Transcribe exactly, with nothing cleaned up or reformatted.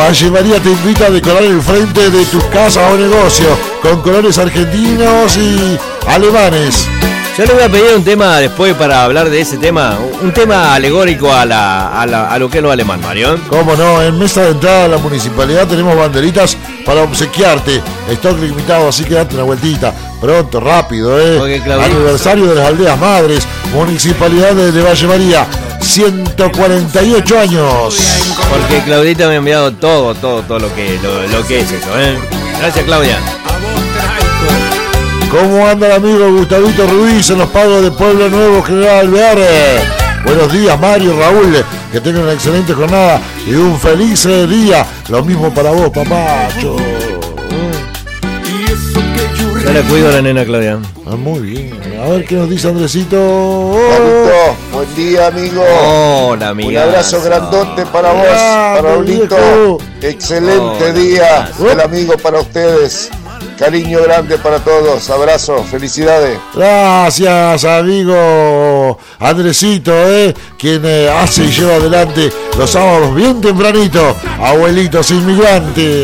Valle María te invita a decorar el frente de tu casa o negocio con colores argentinos y alemanes. Yo le voy a pedir un tema después para hablar de ese tema, un tema alegórico a, la, a, la, a lo que es lo alemán, Mario. Cómo no, en mesa de entrada de la municipalidad tenemos banderitas para obsequiarte. Stock limitado, así que date una vueltita. Pronto, rápido, ¿eh? Porque, Claudita, aniversario de las Aldeas Madres, Municipalidad de, de Valle María, ciento cuarenta y ocho años. Porque Claudita me ha enviado todo, todo, todo lo que, lo, lo que es eso, ¿eh? Gracias, Claudia. ¿Cómo anda el amigo Gustavito Ruiz en los pagos de Pueblo Nuevo, General Alvear? Buenos días, Mario y Raúl. Que tengan una excelente jornada y un feliz día. Lo mismo para vos, papacho. Yo le cuido a la nena, Claudia. Ah, muy bien. A ver qué nos dice Andresito. Raulito, buen día, amigo. Hola, amiga. Un abrazo grandote para vos, para Raulito. Excelente Hola, día. amiga. El amigo para ustedes. Cariño grande para todos. Abrazo, felicidades. Gracias, amigo Andresito, ¿eh? Quien eh, hace y lleva adelante los sábados bien tempranito. Abuelitos inmigrantes.